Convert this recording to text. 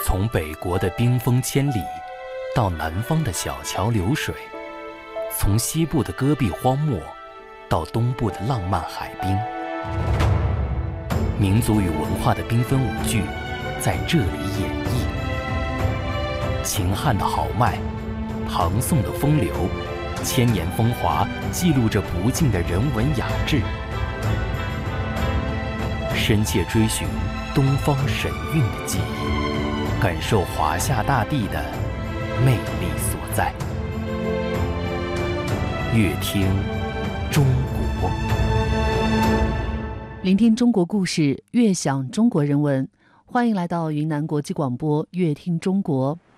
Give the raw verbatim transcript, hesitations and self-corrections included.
从北国的冰封千里，到南方的小桥流水，从西部的戈壁荒漠，到东部的浪漫海滨，民族与文化的缤纷舞剧在这里演绎。秦汉的豪迈，唐宋的风流，千年风华记录着不尽的人文雅致。深切追寻东方神韵的记忆，感受华夏大地的魅力所在。乐听中国， 聆听中国故事，悦享中国人文。欢迎来到云南国际广播乐听中国，